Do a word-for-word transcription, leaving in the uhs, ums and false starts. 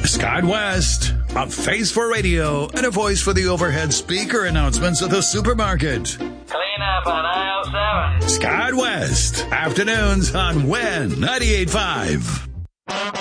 Scott West, a face for radio and a voice for the overhead speaker announcements of the supermarket. Clean up on aisle seven. Scott West, afternoons on W E N ninety-eight point five.